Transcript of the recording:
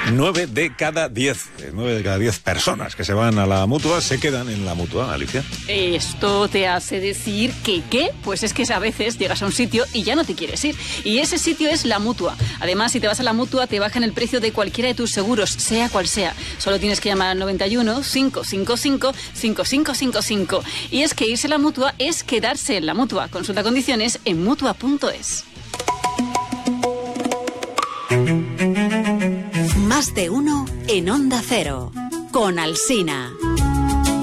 9 de cada 10 personas que se van a la Mutua se quedan en la Mutua, Alicia. Esto te hace decir que ¿qué? Pues es que a veces llegas a un sitio y ya no te quieres ir. Y ese sitio es la Mutua. Además, si te vas a la Mutua, te bajan el precio de cualquiera de tus seguros, sea cual sea. Solo tienes que llamar al 91 555 5555. Y es que irse a la Mutua es quedarse en la Mutua. Consulta condiciones en mutua.es. Más de uno en Onda Cero, con Alsina.